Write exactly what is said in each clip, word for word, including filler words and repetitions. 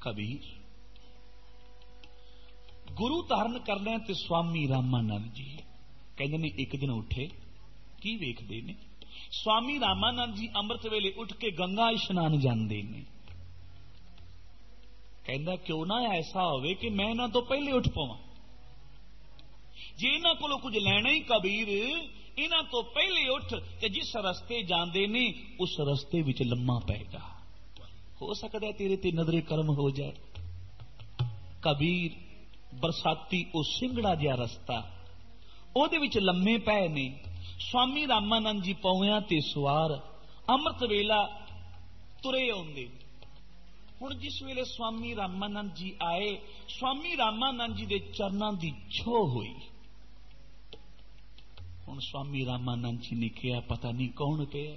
कबीर गुरु धारण कर लें ते स्वामी रामानंद जी कहते ने एक दिन उठे की वेखते ने स्वामी रामानंद जी अमृत वेले उठ के गंगा इशनान जाते ने कहता क्यों ना ऐसा होवे कि मैं इन्हां तो पहले उठ पवां जे इन्हां कोलों कुछ लैना ही कबीर इन्हां तो पहले उठ ते जिस रस्ते जांदे ने उस रस्ते विच लम्मा पै जा हो सकता है तेरे ते नजरे करम हो जाए। कबीर बरसाती ओ सिंगड़ा जिहा रस्ता ओदे विच लम्मे पै ने स्वामी रामानंद जी पौवियां ते सवार अमृत वेला तुरे आउंदे। हुण जिस वेले स्वामी रामानंद जी आए स्वामी रामानंद जी दे चरनां दी छो हुई। हुण स्वामी रामानंद जी ने कहा पता नहीं कौन पे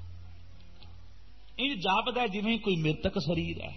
इंज जापदा जिवें कोई मृतक शरीर है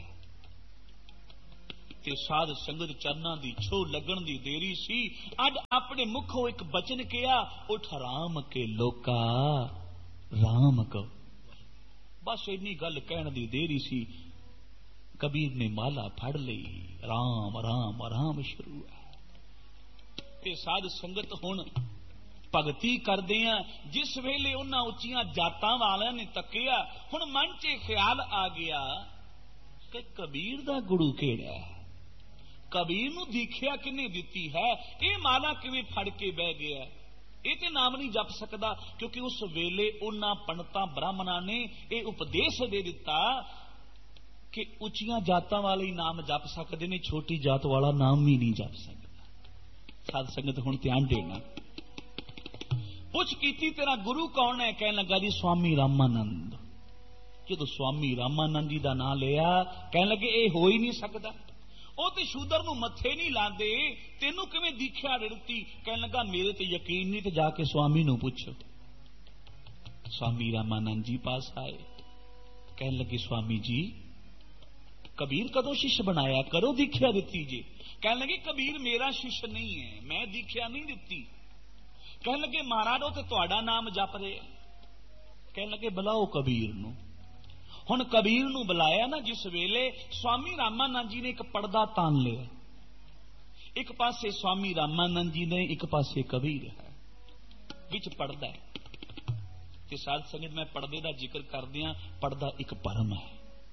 ते साध संगत चरनां दी छो लगन दी देरी सी। अज अपने मुखों एक बचन किया उठ राम के लोका राम को बस इन्नी गल कहण दी देरी सी। कबीर ने माला फड़ ली राम राम राम शुरू है ते साध संगत हुण भगती करदे हैं। जिस वेले उन्हां उच्चियां जातां वालियां ने तकिया हुण मन च ख्याल आ गया कि कबीर दा गुरु किहड़ा है कबीर नूं दीखिया किने दिती है ये माला किवें फड़ के बह गया ये ते नाम नहीं जप सकदा क्योंकि उस वेले उन्हां पंडितां ब्राह्मणां ने ये उपदेश दे दिता कि उच्चियां जातां वाले ही नाम जप सकते ने छोटी जात वाला नाम भी नहीं जप सकता। साध संगत हुण ध्यान देना पुछ कीती तेरा गुरु कौन है कहने लगा जी स्वामी रामानंद। जदों स्वामी रामानंद जी का नाम लिया कहने लगे ये हो ही नहीं सकता वो तो शूदर नूं मत्थे नहीं लांदे तेनू किवें दीख्या दित्ती कहने लगा मेरे ते यकीन नहीं ते जाके स्वामी नूं पुछो। स्वामी रामानंद जी पास आए कहने लगे स्वामी जी कबीर कदों शिष्य बनाया करो दीख्या दित्ती जी। कहने लगे कबीर मेरा शिष्य नहीं है मैं दीख्या नहीं दित्ती। कहने लगे महाराज वो तो तुहाडा नाम जप रहे कहने लगे बुलाओ कबीर नूं। हुण कबीर नूं बुलाया ना जिस वेले स्वामी रामानंद जी ने एक पर्दा तान लिया एक पासे स्वामी रामानंद जी ने एक पासे कबीर है विच पर्दा है ते साध संगत मैं पर्दे का जिक्र करदियां पर्दा एक भरम है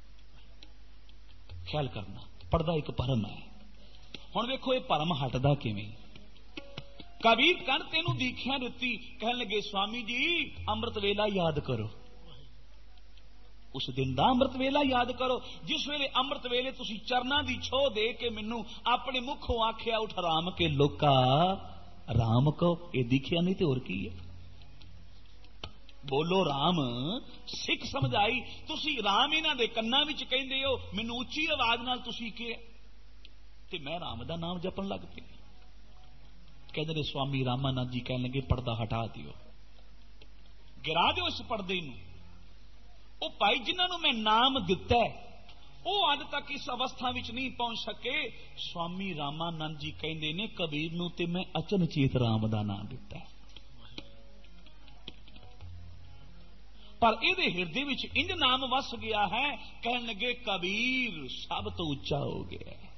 ख्याल करना पर्दा एक भरम है। हुण वेखो ये भरम हटदा किवें कबीर कण तेनू दीख्या दित्ती कहने लगे स्वामी जी अमृत वेला याद करो उस दिन दा अमृत वेला याद करो जिस वेले अमृत वेले तुसी चरना दी छो दे के मैनू अपने मुखों आख्या उठ राम के लोका राम को ये दीख्या नहीं तो होर की है बोलो राम सिख समझ आई तुसी राम इन्हां दे कन्नां विच कहिंदे हो मैनू उच्ची आवाज नाल तुसी कहा ते मैं राम दा नाम जपन लग पे। कहते स्वामी रामानंद जी कहने लगे पर्दा हटा दियो गिरा दो इस पर्दे नूं। ओ भाई जिन्होंने मैं नाम दिता वो अज तक इस अवस्था विच नहीं पहुंच सके। स्वामी रामानंद जी कहते ने कबीर नूं ते मैं अचनचेत राम दा नाम दिता पर इहदे हिरदे विच इंज नाम वस गया है कहने लगे कबीर सब तो उच्चा हो गया है